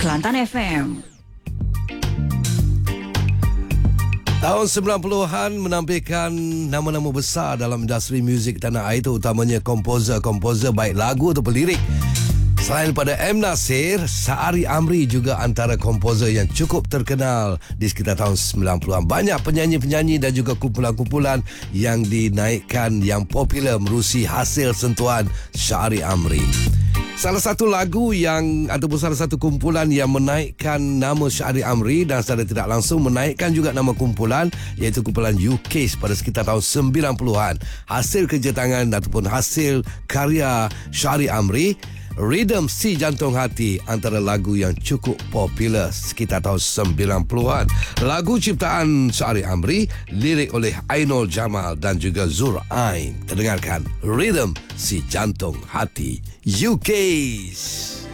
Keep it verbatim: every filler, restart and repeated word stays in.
Kelantan F M. Tahun sembilan puluhan menampilkan nama-nama besar dalam industri muzik tanah air, terutamanya komposer-komposer baik lagu atau lirik. Selain pada M. Nasir, Sa'ari Amri juga antara komposer yang cukup terkenal di sekitar tahun sembilan puluhan. Banyak penyanyi-penyanyi dan juga kumpulan-kumpulan yang dinaikkan yang popular merusi hasil sentuhan Sa'ari Amri. Salah satu lagu yang ataupun salah satu kumpulan yang menaikkan nama Sa'ari Amri dan secara tidak langsung menaikkan juga nama kumpulan, iaitu kumpulan U K pada sekitar tahun sembilan puluhan. Hasil kerja tangan ataupun hasil karya Sa'ari Amri, Rhythm Si Jantung Hati, antara lagu yang cukup popular sekitar tahun sembilan puluhan. Lagu ciptaan Sa'ari Amri, lirik oleh Ainul Jamal dan juga Zur Ain. Terdengarkan Rhythm Si Jantung Hati, U K.